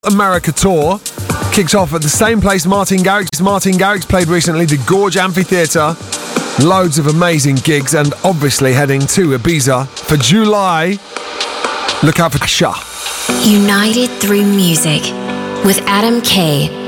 America tour kicks off at the same place Martin Garrix played recently, the Gorge Amphitheatre. Loads of amazing gigs, and obviously heading to Ibiza for July. Look out for Asha. United through music with Adam Kay.